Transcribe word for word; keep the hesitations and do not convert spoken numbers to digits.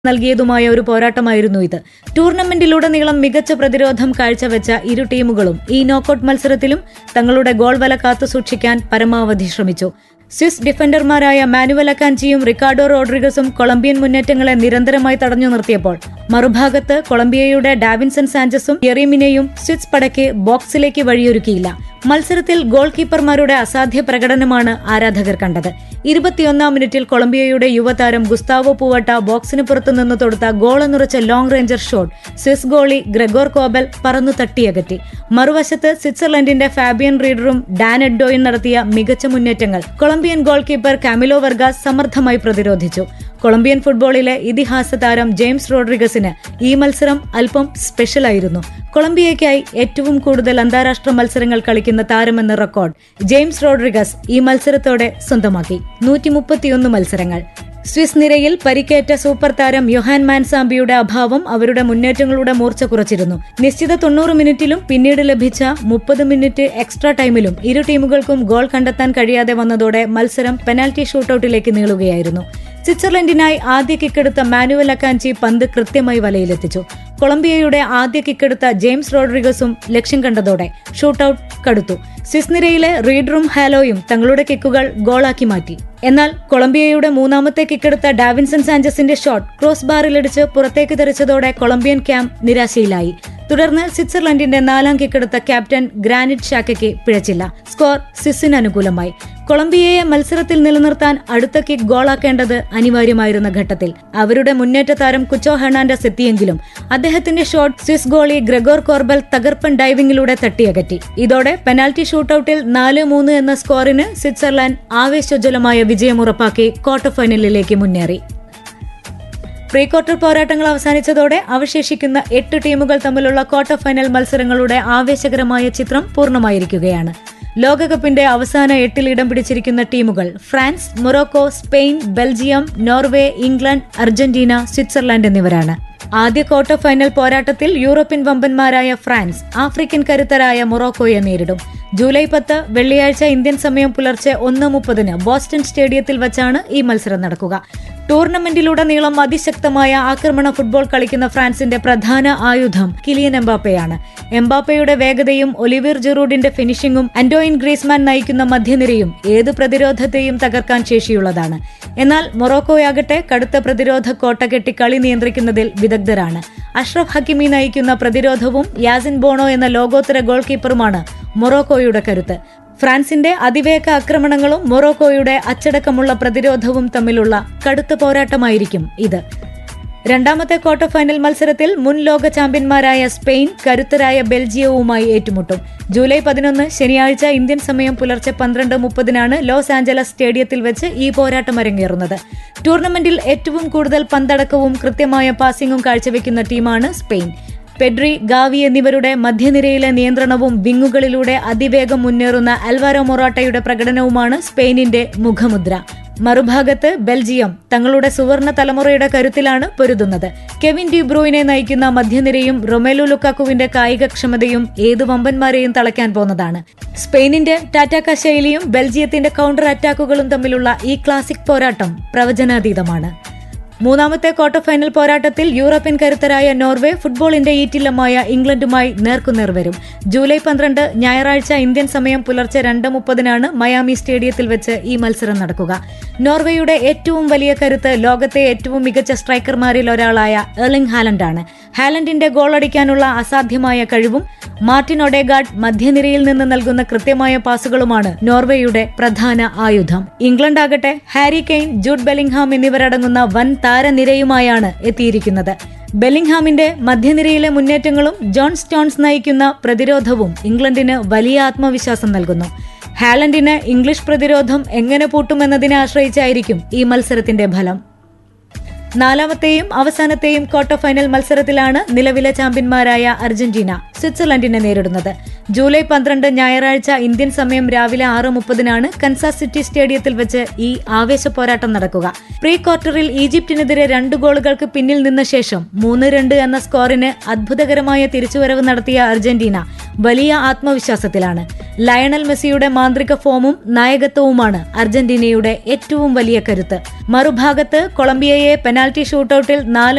നൽകിയതുമായ ഒരു പോരാട്ടമായിരുന്നു ഇത്. ടൂർണമെന്റിലുടനീളം മികച്ച പ്രതിരോധം കാഴ്ചവെച്ച ഇരു ടീമുകളും ഈ നോക്കൌട്ട് മത്സരത്തിലും തങ്ങളുടെ ഗോൾ വല കാത്തുസൂക്ഷിക്കാൻ പരമാവധി ശ്രമിച്ചു. സ്വിസ് ഡിഫൻഡർമാരായ മാനുവൽ അക്കാൻജിയും റിക്കാർഡോ റോഡ്രിഗസും കൊളംബിയൻ മുന്നേറ്റങ്ങളെ നിരന്തരമായി തടഞ്ഞു നിർത്തിയപ്പോൾ മറുഭാഗത്ത് കൊളംബിയയുടെ ഡാവിൻസൺ സാഞ്ചസും യെറീമിനെയും സ്വിസ് പടയ്ക്ക് ബോക്സിലേക്ക് വഴിയൊരുക്കിയില്ല. മത്സരത്തിൽ ഗോൾ കീപ്പർമാരുടെ അസാധ്യ പ്രകടനമാണ് ആരാധകർ കണ്ടത്. ഇരുപത്തിയൊന്നാം മിനിറ്റിൽ കൊളംബിയയുടെ യുവതാരം ഗുസ്താവോ പൂവട്ട ബോക്സിന് പുറത്തുനിന്ന് തൊടുത്ത ഗോളെന്നുറച്ച long ranger shot Swiss goalie Gregor കോബൽ പറന്നു തട്ടിയകറ്റി. മറുവശത്ത് സ്വിറ്റ്സർലൻഡിന്റെ ഫാബിയൻ റീഡറും ഡാൻ എഡ്ഡോയും നടത്തിയ മികച്ച മുന്നേറ്റങ്ങൾ Colombian goal keeper Camilo Vargas സമർത്ഥമായി പ്രതിരോധിച്ചു. കൊളംബിയൻ ഫുട്ബോളിലെ ഇതിഹാസ താരം ജെയിംസ് റോഡ്രിഗസിന് ഈ മത്സരം അല്പം സ്പെഷ്യലായിരുന്നു. കൊളംബിയയ്ക്കായി ഏറ്റവും കൂടുതൽ അന്താരാഷ്ട്ര മത്സരങ്ങൾ കളിക്കുന്ന താരമെന്ന റെക്കോർഡ് ജെയിംസ് റോഡ്രിഗസ് ഈ മത്സരത്തോടെ സ്വന്തമാക്കി. നൂറ്റി മുപ്പത്തിയൊന്ന് മത്സരങ്ങൾ. സ്വിസ് നിരയിൽ പരിക്കേറ്റ സൂപ്പർ താരം യൊഹാൻ മാൻസാംബിയുടെ അഭാവം അവരുടെ മുന്നേറ്റങ്ങളുടെ മൂർച്ച കുറച്ചിരുന്നു. നിശ്ചിത തൊണ്ണൂറ് മിനിറ്റിലും പിന്നീട് ലഭിച്ച മുപ്പത് മിനിറ്റ് എക്സ്ട്രാ ടൈമിലും ഇരു ടീമുകൾക്കും ഗോൾ കണ്ടെത്താൻ കഴിയാതെ വന്നതോടെ മത്സരം പെനാൽറ്റി ഷൂട്ടൌട്ടിലേക്ക് നീളുകയായിരുന്നു. സ്വിറ്റ്സർലൻഡിനായി ആദ്യ കിക്കെടുത്ത മാനുവൽ അക്കാൻജി പന്ത് കൃത്യമായി വലയിലെത്തിച്ചു. കൊളംബിയയുടെ ആദ്യ കിക്കെടുത്ത ജെയിംസ് റോഡ്രിഗസും ലക്ഷ്യം കണ്ടതോടെ ഷൂട്ടൌട്ട് കടുത്തു. സ്വിസ് നിരയിലെ റീഡറും ഹാലോയും തങ്ങളുടെ കിക്കുകൾ ഗോളാക്കി മാറ്റി. എന്നാൽ കൊളംബിയയുടെ മൂന്നാമത്തെ കിക്കെടുത്ത ഡാവിൻസൺ സാഞ്ചസിന്റെ ഷോട്ട് ക്രോസ് ബാറിലിടിച്ച് പുറത്തേക്ക് തെറിച്ചതോടെ കൊളംബിയൻ ക്യാമ്പ് നിരാശയിലായി. തുടർന്ന് സ്വിറ്റ്സർലൻഡിന്റെ നാലാം കിക്കെടുത്ത ക്യാപ്റ്റൻ ഗ്രാനിറ്റ് ഷാക്കയ്ക്ക് പിഴച്ചില്ല. സ്കോർ സ്വിസിന് അനുകൂലമായി. കൊളംബിയയെ മത്സരത്തിൽ നിലനിർത്താൻ അടുത്ത കിക്ക് ഗോളാക്കേണ്ടത് അനിവാര്യമായിരുന്ന ഘട്ടത്തിൽ അവരുടെ മുന്നേറ്റ താരം കുച്ചോ ഹെർണാണ്ടസ് എത്തിയെങ്കിലും അദ്ദേഹത്തിന്റെ shot Swiss goalie Gregor corbel തകർപ്പൻ ഡൈവിംഗിലൂടെ തട്ടിയകറ്റി. ഇതോടെ പെനാൽറ്റി ഷൂട്ടൌട്ടിൽ നാല് മൂന്ന് എന്ന സ്കോറിന് സ്വിറ്റ്സർലൻഡ് ആവേശോജ്വലമായ വിജയമുറപ്പാക്കി ക്വാർട്ടർ ഫൈനലിലേക്ക് മുന്നേറി. പ്രീ ക്വാർട്ടർ പോരാട്ടങ്ങൾ അവസാനിച്ചതോടെ അവശേഷിക്കുന്ന എട്ട് ടീമുകൾ തമ്മിലുള്ള ക്വാർട്ടർ ഫൈനൽ മത്സരങ്ങളുടെ ആവേശകരമായ ചിത്രം പൂർണ്ണമായിരിക്കുകയാണ്. ലോകകപ്പിന്റെ അവസാന എട്ടിൽ ഇടം പിടിച്ചിരിക്കുന്ന ടീമുകൾ France, Morocco, Spain, Belgium, Norway, England, Argentina, Switzerland എന്നിവരാണ്. ആദ്യ ക്വാർട്ടർ ഫൈനൽ പോരാട്ടത്തിൽ യൂറോപ്യൻ വമ്പന്മാരായ ഫ്രാൻസ് ആഫ്രിക്കൻ കരുത്തരായ മൊറോക്കോയെ നേരിടും. ജൂലൈ പത്ത് വെള്ളിയാഴ്ച ഇന്ത്യൻ സമയം പുലർച്ചെ ഒന്ന് മുപ്പതിന് ബോസ്റ്റൺ സ്റ്റേഡിയത്തിൽ വച്ചാണ് ഈ മത്സരം നടക്കുക. ടൂർണമെന്റിലുടനീളം അതിശക്തമായ ആക്രമണ ഫുട്ബോൾ കളിക്കുന്ന ഫ്രാൻസിന്റെ പ്രധാന ആയുധം കിലിയൻ എംബാപ്പയാണ്. എംബാപ്പയുടെ വേഗതയും ഒലിവിയർ ജിറൂഡിന്റെ ഫിനിഷിംഗും ആന്റോയിൻ ഗ്രീസ്മാൻ നയിക്കുന്ന മധ്യനിരയും ഏത് പ്രതിരോധത്തെയും തകർക്കാൻ ശേഷിയുള്ളതാണ്. എന്നാൽ മൊറോക്കോയാകട്ടെ കടുത്ത പ്രതിരോധ കോട്ട കെട്ടി കളി നിയന്ത്രിക്കുന്നതിൽ വിദഗ്ധരാണ്. അഷ്റഫ് ഹക്കിമി നയിക്കുന്ന പ്രതിരോധവും യാസിൻ ബോണോ എന്ന ലോകോത്തര ഗോൾ കീപ്പറുമാണ് മൊറോക്കോയുടെ കരുത്ത്. ഫ്രാൻസിന്റെ അതിവേഗ ആക്രമണങ്ങളും മൊറോക്കോയുടെ അച്ചടക്കമുള്ള പ്രതിരോധവും തമ്മിലുള്ള കടുത്ത പോരാട്ടമായിരിക്കും ഇത്. രണ്ടാമത്തെ ക്വാർട്ടർ ഫൈനൽ മത്സരത്തിൽ മുൻ ലോക ചാമ്പ്യന്മാരായ സ്പെയിൻ കരുത്തരായ ബെൽജിയവുമായി ഏറ്റുമുട്ടും. ജൂലൈ പതിനൊന്ന് ശനിയാഴ്ച ഇന്ത്യൻ സമയം പുലർച്ചെ പന്ത്രണ്ട് മുപ്പതിനാണ് ലോസ് ആഞ്ചലസ് സ്റ്റേഡിയത്തിൽ വെച്ച് ഈ പോരാട്ടം അരങ്ങേറുന്നത്. ടൂർണമെന്റിൽ ഏറ്റവും കൂടുതൽ പന്തടക്കവും കൃത്യമായ പാസിംഗും കാഴ്ചവെക്കുന്ന ടീമാണ് സ്പെയിൻ. പെഡ്രി, ഗാവി എന്നിവരുടെ മധ്യനിരയിലെ നിയന്ത്രണവും വിങ്ങുകളിലൂടെ അതിവേഗം മുന്നേറുന്ന അൽവാരോ മൊറാട്ടയുടെ പ്രകടനവുമാണ് സ്പെയിനിന്റെ മുഖമുദ്ര. മറുഭാഗത്ത് ബെൽജിയം തങ്ങളുടെ സുവർണ തലമുറയുടെ കരുത്തിലാണ് പൊരുതുന്നത്. കെവിൻ ഡി ബ്രൂയിനെ നയിക്കുന്ന മധ്യനിരയും റൊമേലു ലുക്കാക്കുവിന്റെ കായികക്ഷമതയും ഏതു വമ്പന്മാരെയും തളയ്ക്കാൻ പോന്നതാണ്. സ്പെയിനിന്റെ ടാറ്റാക്ക ശൈലിയും ബെൽജിയത്തിന്റെ കൗണ്ടർ അറ്റാക്കുകളും തമ്മിലുള്ള ഈ ക്ലാസിക് പോരാട്ടം പ്രവചനാതീതമാണ്. മൂന്നാമത്തെ ക്വാർട്ടർ ഫൈനൽ പോരാട്ടത്തിൽ യൂറോപ്യൻ കരുത്തരായ നോർവേ ഫുട്ബോളിന്റെ ഈറ്റില്ലമായ ഇംഗ്ലണ്ടുമായി നേർക്കുനേർ വരും. ജൂലൈ പന്ത്രണ്ട് ഞായറാഴ്ച ഇന്ത്യൻ സമയം പുലർച്ചെ രണ്ട് മുപ്പതിനാണ് മയാമി സ്റ്റേഡിയത്തിൽ വെച്ച് ഈ മത്സരം നടക്കുക. നോർവേയുടെ ഏറ്റവും വലിയ കരുത്ത് ലോകത്തെ ഏറ്റവും മികച്ച സ്ട്രൈക്കർമാരിൽ ഒരാളായ എർലിംഗ് ഹാലൻഡാണ്. ഹാലൻഡിന്റെ ഗോളടിക്കാനുള്ള അസാധ്യമായ കഴിവും മാർട്ടിൻ ഒഡേഗാർഡ് മധ്യനിരയിൽ നിന്ന് നൽകുന്ന കൃത്യമായ പാസുകളുമാണ് നോർവേയുടെ പ്രധാന ആയുധം. ഇംഗ്ലണ്ടാകട്ടെ ഹാരി കെയ്ൻ, ജൂഡ് ബെല്ലിംഗ്ഹാം എന്നിവരടങ്ങുന്ന വൻ താരനിരയുമായാണ് എത്തിയിരിക്കുന്നത്. ബെല്ലിംഗ്ഹാമിന്റെ മധ്യനിരയിലെ മുന്നേറ്റങ്ങളും ജോൺ സ്റ്റോൺസ് നയിക്കുന്ന പ്രതിരോധവും ഇംഗ്ലണ്ടിന് വലിയ ആത്മവിശ്വാസം നൽകുന്നു. ഹാലൻഡിന് ഇംഗ്ലീഷ് പ്രതിരോധം എങ്ങനെ പൂട്ടുമെന്നതിനെ ആശ്രയിച്ചായിരിക്കും ഈ മത്സരത്തിന്റെ ഫലം. നാലാമത്തെയും അവസാനത്തെയും ക്വാർട്ടർ ഫൈനൽ മത്സരത്തിലാണ് നിലവിലെ ചാമ്പ്യന്മാരായ അർജന്റീന സ്വിറ്റ്സർലൻഡിനെ നേരിടുന്നത്. ജൂലൈ പന്ത്രണ്ട് ഞായറാഴ്ച ഇന്ത്യൻ സമയം രാവിലെ ആറ് മുപ്പതിനാണ് കൻസാസ് സിറ്റി സ്റ്റേഡിയത്തിൽ വെച്ച് ഈ ആവേശ പോരാട്ടം നടക്കുക. പ്രീ ക്വാർട്ടറിൽ ഈജിപ്തിനെതിരെ രണ്ട് ഗോളുകൾക്ക് പിന്നിൽ നിന്ന ശേഷം മൂന്ന് രണ്ട് എന്ന സ്കോറിന് അത്ഭുതകരമായ തിരിച്ചുവരവ് നടത്തിയ അർജന്റീന വലിയ ആത്മവിശ്വാസത്തിലാണ്. ലയണൽ മെസ്സിയുടെ മാന്ത്രിക ഫോമും നായകത്വവുമാണ് അർജന്റീനയുടെ ഏറ്റവും വലിയ കരുത്ത്. മറുഭാഗത്ത് കൊളംബിയയെ പെനാൽറ്റി ഷൂട്ടൌട്ടിൽ നാല്